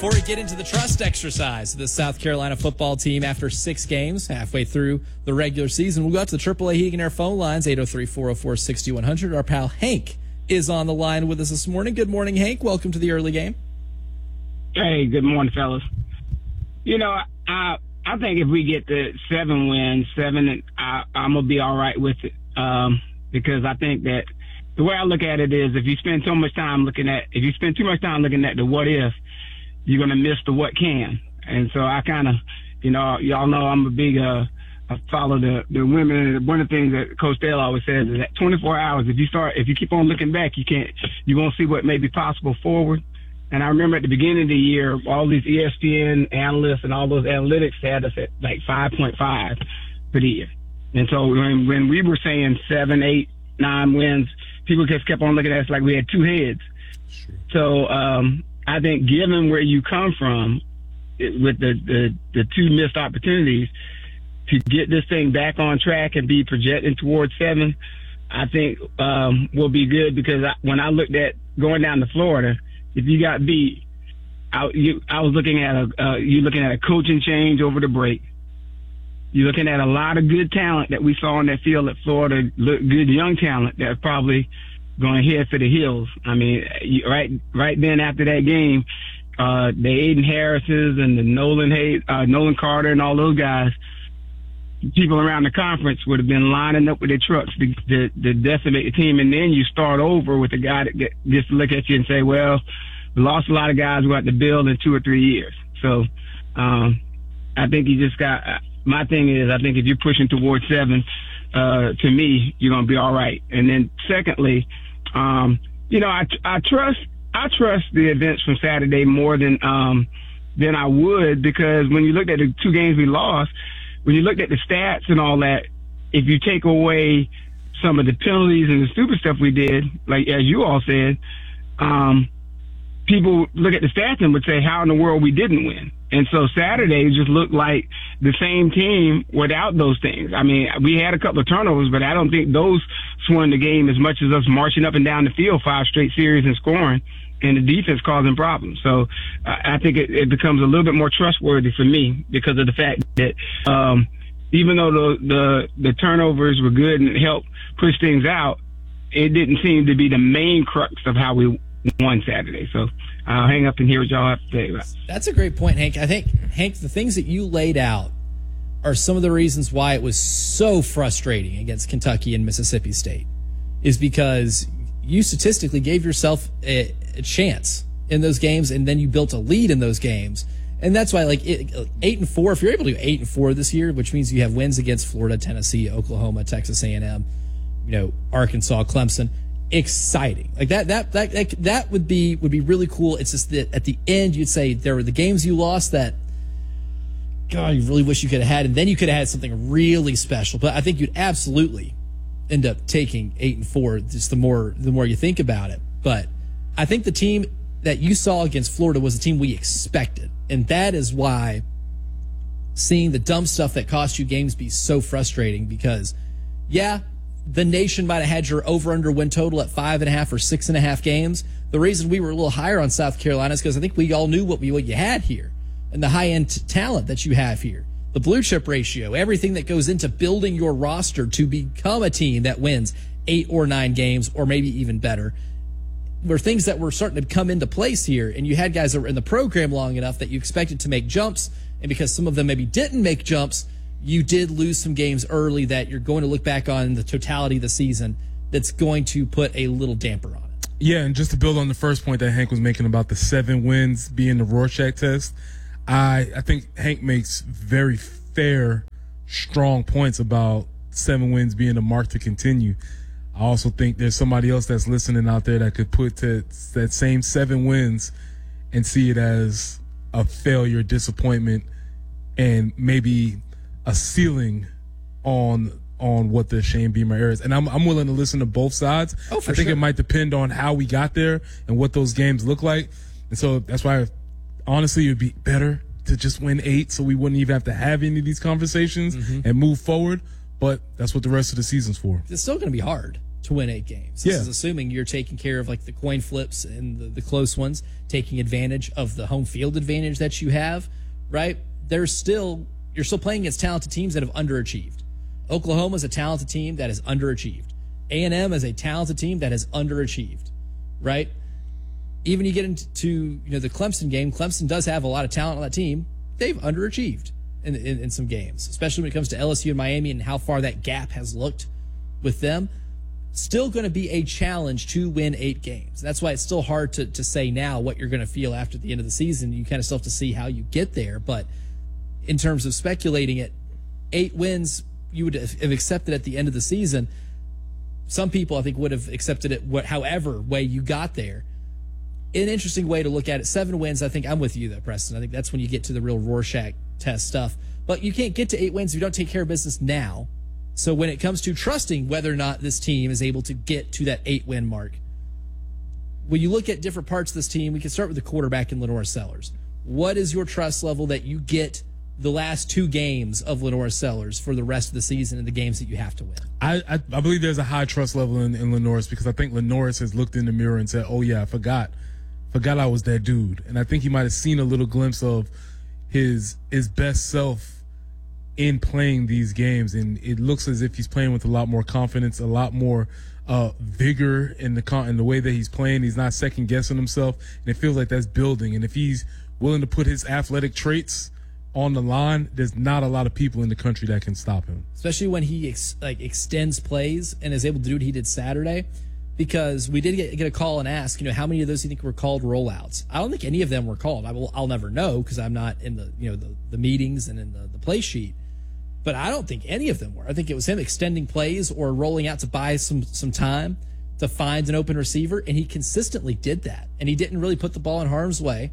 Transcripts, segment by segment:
Before we get into the trust exercise of the South Carolina football team after 6 games, halfway through the regular season, we'll go out to the AAA Heating Air phone lines, 803-404-6100. Our pal Hank is on the line with us this morning. Good morning, Hank. Welcome to the early game. Hey, good morning, fellas. You know, I think if we get to 7 wins, I'm going to be all right with it. Because I think that the way I look at it is if you spend too much time looking at the what if, you're going to miss the what can. And so I kind of, y'all know I'm a big, I follow the women. And one of the things that Coach Dale always says is that 24 hours, if you keep on looking back, you won't see what may be possible forward. And I remember at the beginning of the year, all these ESPN analysts and all those analytics had us at like 5.5 for the year. And so when we were saying 7, 8, 9 wins, people just kept on looking at us like we had 2 heads. Sure. So I think given where you come from with the 2 missed opportunities to get this thing back on track and be projecting towards 7, I think will be good because when I looked at going down to Florida, if you got beat, I was looking at a coaching change over the break. You're looking at a lot of good talent that we saw on that field at Florida, good young talent that's probably going to head for the hills. I mean, right then after that game, the Aiden Harrises and the Nolan Carter and all those guys, people around the conference would have been lining up with their trucks to decimate the team. And then you start over with a guy that just look at you and say, well, we lost a lot of guys who had to build in 2 or 3 years. So I think you just got my thing is I think if you're pushing towards 7, to me, you're going to be all right. And then secondly, I trust the events from Saturday more than I would because when you looked at the 2 games we lost, when you looked at the stats and all that, if you take away some of the penalties and the stupid stuff we did, like as you all said, people look at the stats and would say, how in the world we didn't win? And so Saturday just looked like the same team without those things. I mean, we had a couple of turnovers, but I don't think those swung the game as much as us marching up and down the field 5 straight series and scoring and the defense causing problems. So I think it becomes a little bit more trustworthy for me because of the fact that even though the turnovers were good and helped push things out, it didn't seem to be the main crux of how we won Saturday. So I'll hang up and hear what y'all have to say about it. That's a great point, Hank. I think, Hank, the things that you laid out are some of the reasons why it was so frustrating against Kentucky and Mississippi State is because you statistically gave yourself a chance in those games, and then you built a lead in those games. And that's why, 8-4, if you're able to do 8-4 this year, which means you have wins against Florida, Tennessee, Oklahoma, Texas A&M, Arkansas, Clemson, exciting. Like that would be really cool. It's just that at the end you'd say there were the games you lost that, God, you really wish you could have had, and then you could have had something really special. But I think you'd absolutely end up taking 8-4 just the more you think about it. But I think the team that you saw against Florida was the team we expected. And that is why seeing the dumb stuff that cost you games be so frustrating because, yeah, the nation might have had your over-under win total at 5.5 or 6.5 games. The reason we were a little higher on South Carolina is because I think we all knew what you had here and the high-end talent that you have here. The blue chip ratio, everything that goes into building your roster to become a team that wins 8 or 9 games or maybe even better were things that were starting to come into place here. And you had guys that were in the program long enough that you expected to make jumps. And because some of them maybe didn't make jumps, you did lose some games early that you're going to look back on the totality of the season that's going to put a little damper on it. Yeah, and just to build on the first point that Hank was making about the 7 wins being the Rorschach test, I think Hank makes very fair, strong points about 7 wins being the mark to continue. I also think there's somebody else that's listening out there that could put to that same 7 wins and see it as a failure, disappointment, and maybe a ceiling on what the Shane Beamer era is. And I'm willing to listen to both sides. Oh, for I think sure. It might depend on how we got there and what those games look like. And so that's why, honestly, it would be better to just win 8 so we wouldn't even have to have any of these conversations and move forward. But that's what the rest of the season's for. It's still going to be hard. to win 8 games. This is assuming you're taking care of like the coin flips and the close ones, taking advantage of the home field advantage that you have, right? You're still playing against talented teams that have underachieved. Oklahoma's a talented team that has underachieved. A&M is a talented team that has underachieved, right? Even you get into the Clemson game, Clemson does have a lot of talent on that team. They've underachieved in some games, especially when it comes to LSU and Miami and how far that gap has looked with them. Still going to be a challenge to win 8 games. That's why it's still hard to say now what you're going to feel after the end of the season. You kind of still have to see how you get there. But in terms of speculating it, 8 wins you would have accepted at the end of the season. Some people, I think, would have accepted it however way you got there. An interesting way to look at it, 7 wins, I think I'm with you, though, Preston. I think that's when you get to the real Rorschach test stuff. But you can't get to 8 wins if you don't take care of business now. So when it comes to trusting whether or not this team is able to get to that 8-win mark, when you look at different parts of this team, we can start with the quarterback in Lenore Sellers. What is your trust level that you get the last 2 games of Lenore Sellers for the rest of the season and the games that you have to win? I believe there's a high trust level in Lenoris because I think Lenoris has looked in the mirror and said, oh, yeah, I forgot I was that dude. And I think he might have seen a little glimpse of his best self in playing these games. And it looks as if he's playing with a lot more confidence, a lot more vigor in the way that he's playing. He's not second guessing himself. And it feels like that's building. And if he's willing to put his athletic traits on the line, there's not a lot of people in the country that can stop him. Especially when he extends plays and is able to do what he did Saturday. Because we did get a call and ask, how many of those do you think were called rollouts? I don't think any of them were called. I'll never know because I'm not in the meetings and in the play sheet. But I don't think any of them were. I think it was him extending plays or rolling out to buy some time to find an open receiver, and he consistently did that. And he didn't really put the ball in harm's way.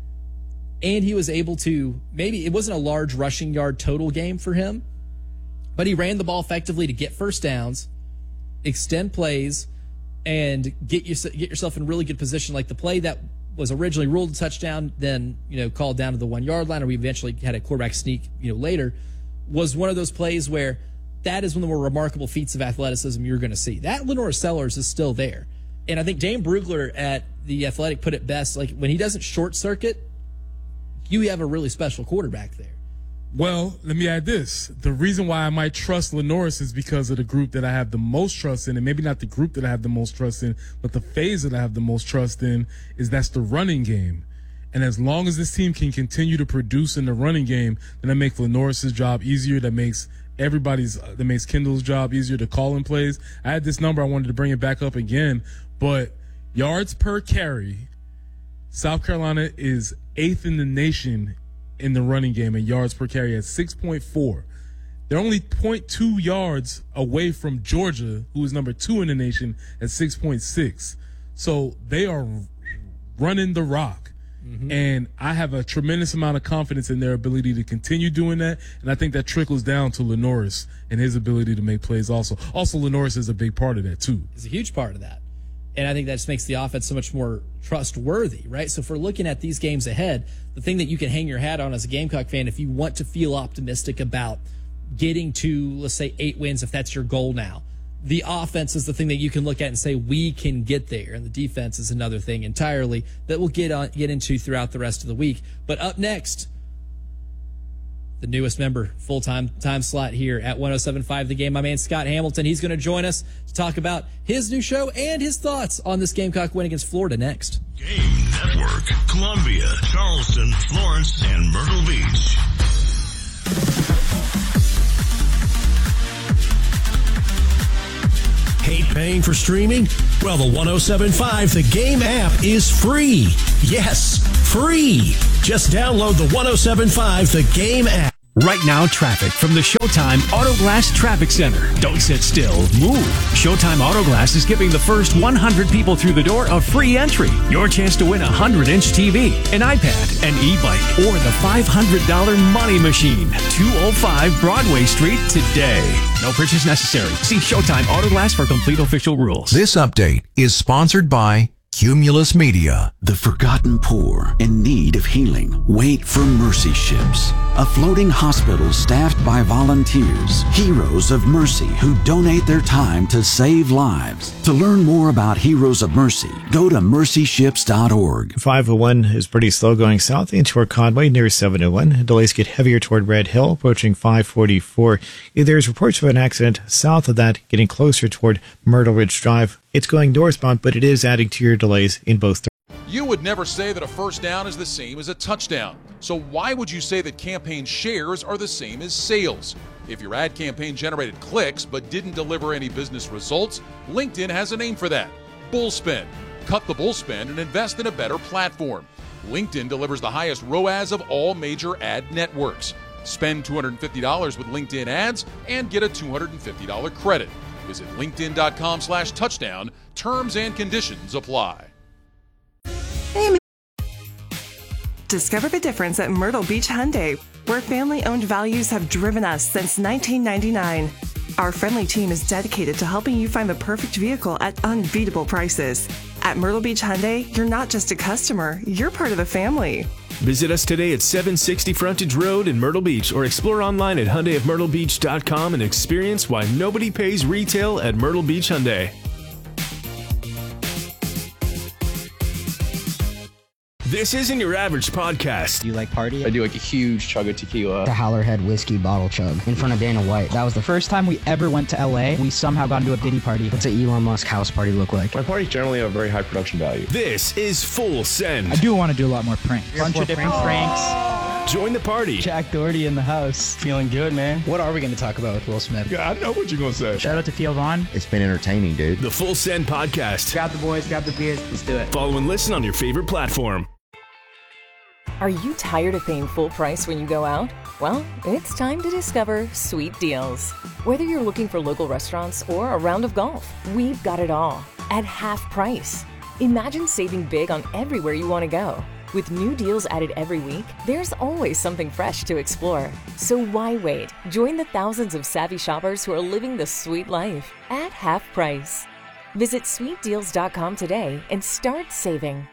And he was able to, maybe it wasn't a large rushing yard total game for him, but he ran the ball effectively to get first downs, extend plays, and get yourself in really good position. Like the play that was originally ruled a touchdown, then called down to the 1 yard line, or we eventually had a quarterback sneak later, was one of those plays where that is one of the more remarkable feats of athleticism you're going to see. That Lenore Sellers is still there, and I think Dane Brugler at The Athletic put it best. Like when he doesn't short circuit, you have a really special quarterback there. Well, let me add this. The reason why I might trust Lenoris is because of the group that I have the most trust in, and maybe not the group that I have the most trust in, but the phase that I have the most trust in is that's the running game. And as long as this team can continue to produce in the running game, then that makes Lenoris' job easier. That makes Kendall's job easier to call in plays. I had this number. I wanted to bring it back up again, but yards per carry, South Carolina is 8th in the nation in the running game and yards per carry at 6.4. They're only 0.2 yards away from Georgia, who is number 2 in the nation at 6.6. So they are running the rock. Mm-hmm. And I have a tremendous amount of confidence in their ability to continue doing that. And I think that trickles down to Lenoris and his ability to make plays also. Also, Lenoris is a big part of that, too. He's a huge part of that. And I think that just makes the offense so much more trustworthy, right? So if we're looking at these games ahead, the thing that you can hang your hat on as a Gamecock fan, if you want to feel optimistic about getting to, let's say, 8 wins, if that's your goal now, the offense is the thing that you can look at and say, we can get there. And the defense is another thing entirely that we'll get into throughout the rest of the week. But up next, the newest member, full-time time slot here at 107.5 The Game, my man Scott Hamilton. He's going to join us to talk about his new show and his thoughts on this Gamecock win against Florida next. Game Network, Columbia, Charleston, Florence, and Myrtle Beach. Hate paying for streaming? Well, the 107.5 The Game app is free. Yes, free. Just download the 107.5 The Game app. Right now, traffic from the Showtime Autoglass Traffic Center. Don't sit still, move. Showtime Autoglass is giving the first 100 people through the door a free entry. Your chance to win a 100-inch TV, an iPad, an e-bike, or the $500 money machine. 205 Broadway Street today. No purchase necessary. See Showtime Autoglass for complete official rules. This update is sponsored by Cumulus Media. The forgotten poor in need of healing wait for Mercy Ships, a floating hospital staffed by volunteers, heroes of mercy who donate their time to save lives. To learn more about Heroes of Mercy, go to mercyships.org. 501 is pretty slow going south into Conway near 701. Delays get heavier toward Red Hill, approaching 544. There's reports of an accident south of that, getting closer toward Myrtle Ridge Drive. It's going northbound, but it is adding to your delays in both. You would never say that a first down is the same as a touchdown. So why would you say that campaign shares are the same as sales? If your ad campaign generated clicks but didn't deliver any business results, LinkedIn has a name for that: bull spend. Cut the bull spend and invest in a better platform. LinkedIn delivers the highest ROAS of all major ad networks. Spend $250 with LinkedIn ads and get a $250 credit. Visit linkedin.com/touchdown. Terms and conditions apply. Discover the difference at Myrtle Beach Hyundai, where family-owned values have driven us since 1999. Our friendly team is dedicated to helping you find the perfect vehicle at unbeatable prices. At Myrtle Beach Hyundai, you're not just a customer, you're part of the family. Visit us today at 760 Frontage Road in Myrtle Beach, or explore online at HyundaiofMyrtleBeach.com and experience why nobody pays retail at Myrtle Beach Hyundai. This isn't your average podcast. Do you like party? I do like a huge chug of tequila. The Howlerhead whiskey bottle chug in front of Dana White. That was the first time we ever went to LA. We somehow got into a Diddy party. What's an Elon Musk house party look like? My parties generally have very high production value. This is Full Send. I do want to do a lot more pranks. Bunch of different pranks. Join the party. Jack Doherty in the house. Feeling good, man. What are we going to talk about with Will Smith? Yeah, I know what you're going to say. Shout out to Theo Vaughn. It's been entertaining, dude. The Full Send Podcast. Grab the boys, grab the beers. Let's do it. Follow and listen on your favorite platform. Are you tired of paying full price when you go out? Well, it's time to discover Sweet Deals. Whether you're looking for local restaurants or a round of golf, we've got it all at half price. Imagine saving big on everywhere you want to go. With new deals added every week, there's always something fresh to explore. So why wait? Join the thousands of savvy shoppers who are living the sweet life at half price. Visit sweetdeals.com today and start saving.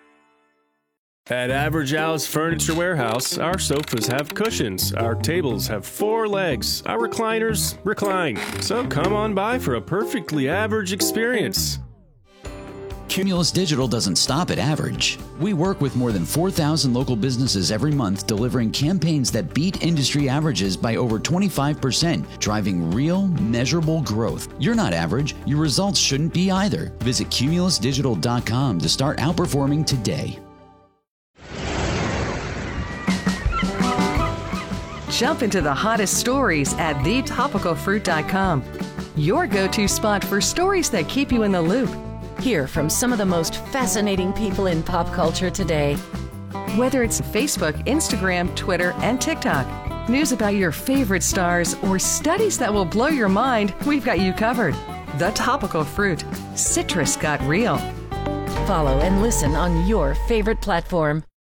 At Average Al's Furniture Warehouse, our sofas have cushions, our tables have 4 legs, our recliners recline. So come on by for a perfectly average experience. Cumulus Digital doesn't stop at average. We work with more than 4,000 local businesses every month, delivering campaigns that beat industry averages by over 25%, driving real, measurable growth. You're not average. Your results shouldn't be either. Visit cumulusdigital.com to start outperforming today. Jump into the hottest stories at thetopicalfruit.com. Your go-to spot for stories that keep you in the loop. Hear from some of the most fascinating people in pop culture today. Whether it's Facebook, Instagram, Twitter, and TikTok, news about your favorite stars, or studies that will blow your mind, we've got you covered. The Topical Fruit. Citrus got real. Follow and listen on your favorite platform.